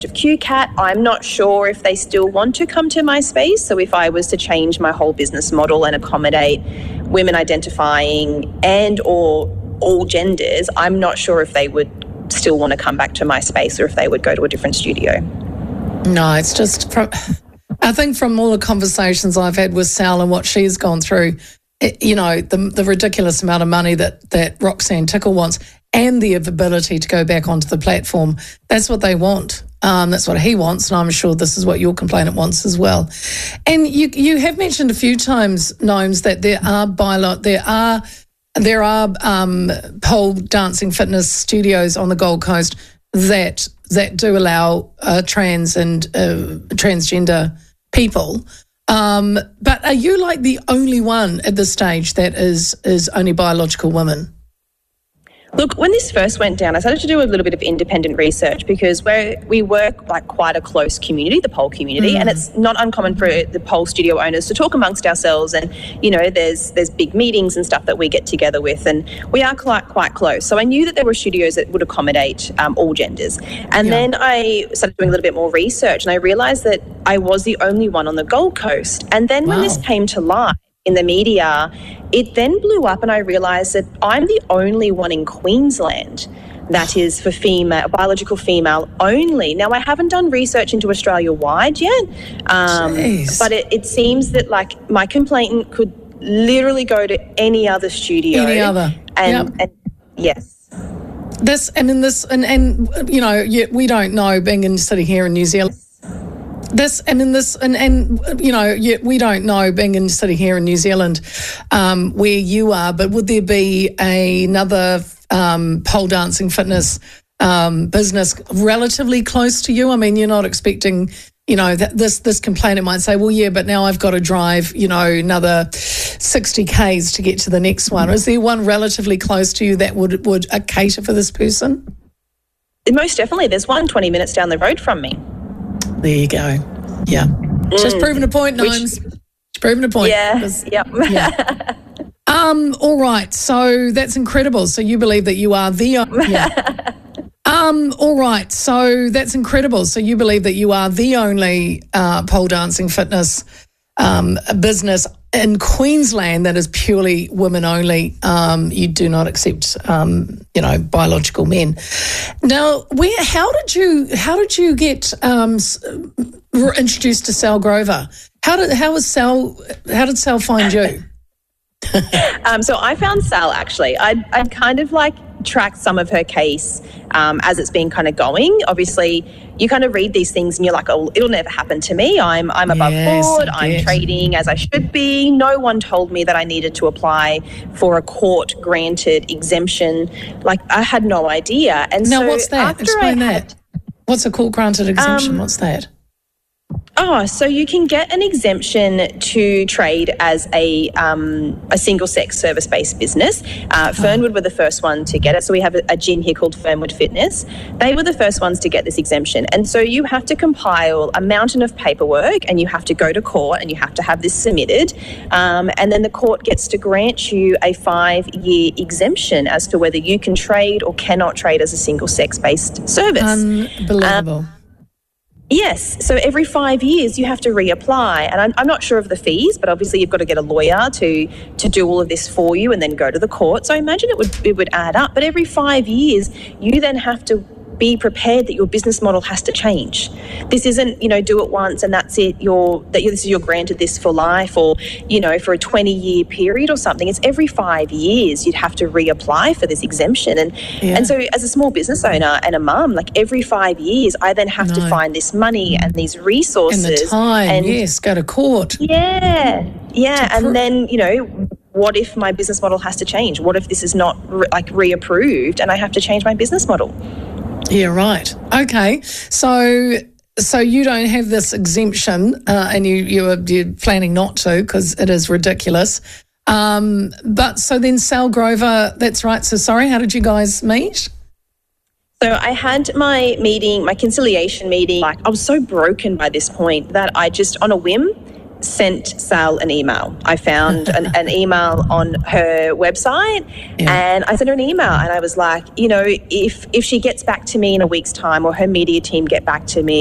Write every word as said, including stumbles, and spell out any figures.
of Q CAT. I'm not sure if they still want to come to my space. So if I was to change my whole business model and accommodate women identifying and or all genders, I'm not sure if they would still want to come back to my space or if they would go to a different studio. No, it's just from, I think from all the conversations I've had with Sal and what she's gone through, it, you know, the the ridiculous amount of money that, that Roxanne Tickle wants and the ability to go back onto the platform, that's what they want. Um, that's what he wants, and I'm sure this is what your complainant wants as well. And you you have mentioned a few times, Gnomes, that there are bilo- there are there are um, pole dancing fitness studios on the Gold Coast that that do allow uh, trans and uh, transgender people. Um, but are you like the only one at this stage that is is only biological women? Look, when this first went down, I started to do a little bit of independent research because we're, we work like quite a close community, the pole community, mm. and it's not uncommon for the pole studio owners to talk amongst ourselves. And, you know, there's there's big meetings and stuff that we get together with, and we are quite, quite close. So I knew that there were studios that would accommodate um, all genders. And yeah. then I started doing a little bit more research, and I realised that I was the only one on the Gold Coast. And then wow. when this came to light in the media, it then blew up, and I realised that I'm the only one in Queensland that is for female, biological female only. Now, I haven't done research into Australia-wide yet, um, but it, it seems that, like, my complainant could literally go to any other studio. Any other, and, yep. and yes. This, and in this, and, and you know, we don't know, being in sitting here in New Zealand, This and in this and, and you know we don't know being in sitting here in New Zealand um, where you are, but would there be a, another um, pole dancing fitness um, business relatively close to you? I mean, you're not expecting, you know, that this this complainant might say, well, yeah, but now I've got to drive, you know, another sixty kays to get to the next one. Is there one relatively close to you that would would uh, cater for this person? Most definitely. There's one twenty minutes down the road from me. There you go. Yeah. Mm. Just proving a point, Gnomes. Just proving a point. Yeah. Yep. yeah. Um, all right. So that's incredible. So you believe that you are the... Yeah. um, all right. So that's incredible. So you believe that you are the only uh, pole dancing fitness um, business in Queensland that is purely women only. Um, you do not accept, um, you know, biological men. Now, where? How did you? How did you get um, introduced to Sal Grover? How did? How was Sal? How did Sal find you? um, so I found Sal actually. I'd, I'd kind of like tracked some of her case um, as it's been kind of going. Obviously, you kind of read these things and you're like, oh, it'll never happen to me. I'm I'm above yes, board. I'm trading as I should be. No one told me that I needed to apply for a court-granted exemption. Like, I had no idea. And now, so what's that? Explain had, that. What's a court-granted exemption? Um, what's that? Oh, so you can get an exemption to trade as a um, a single-sex service-based business. Uh, Fernwood were the first one to get it. So we have a, a gym here called Fernwood Fitness. They were the first ones to get this exemption. And so you have to compile a mountain of paperwork and you have to go to court and you have to have this submitted. Um, and then the court gets to grant you a five-year exemption as to whether you can trade or cannot trade as a single-sex-based service. Unbelievable. Um, Yes. So every five years you have to reapply. And I'm, I'm not sure of the fees, but obviously you've got to get a lawyer to to do all of this for you and then go to the court. So I imagine it would it would add up. But every five years you then have to be prepared that your business model has to change. This isn't, you know, do it once and that's it. You're that you're, this is you're granted this for life, or, you know, for a twenty year period or something. It's every five years you'd have to reapply for this exemption. And yeah. and so as a small business owner and a mum, like every five years, I then have no. to find this money and these resources and the time. And yes, go to court. Yeah, yeah, to and pr- then, you know, what if my business model has to change? What if this is not re- like reapproved and I have to change my business model? Yeah, right. Okay, so so you don't have this exemption, uh, and you you're, you're planning not to because it is ridiculous. Um, but so then Sal Grover, that's right. So sorry, how did you guys meet? So I had my meeting, my conciliation meeting. Like, I was so broken by this point that I just, on a whim, sent Sal an email. I found an, an email on her website yeah. and I sent her an email and I was like, you know, if if she gets back to me in a week's time or her media team get back to me